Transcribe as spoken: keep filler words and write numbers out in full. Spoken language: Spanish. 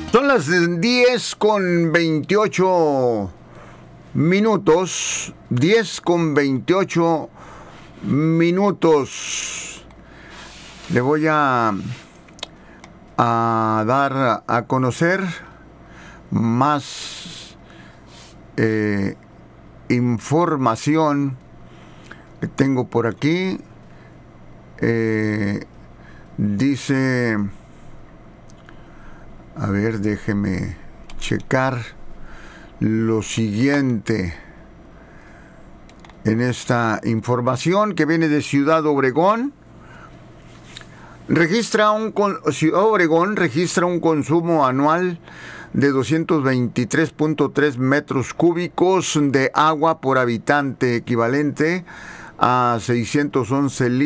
Son las diez con veintiocho minutos. diez con veintiocho minutos. Le voy a, a dar a conocer más eh, información que tengo por aquí. Eh, dice... A ver, déjeme checar lo siguiente en esta información que viene de Ciudad Obregón. Registra un Ciudad Obregón registra un consumo anual de doscientos veintitrés punto tres metros cúbicos de agua por habitante, equivalente a seiscientos once litros